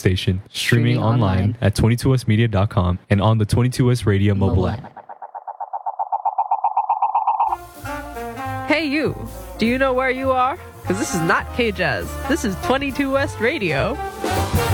station, streaming online at 22westmedia.com and on the 22West Radio mobile app. Hey you, do you know where you are? Because this is not K-Jazz. This is 22 West Radio.